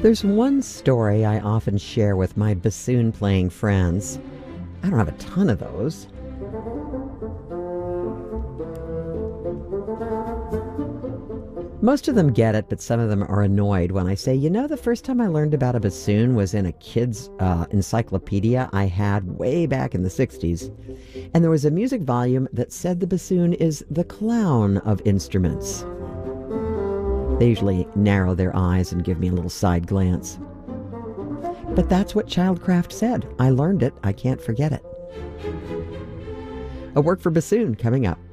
There's one story I often share with my bassoon playing friends. I don't have a ton of those. Most of them get it, but some of them are annoyed when I say, the first time I learned about a bassoon was in a kid's encyclopedia I had way back in the 60s. And there was a music volume that said the bassoon is the clown of instruments. They usually narrow their eyes and give me a little side glance. But that's what Childcraft said. I learned it. I can't forget it. A work for bassoon coming up.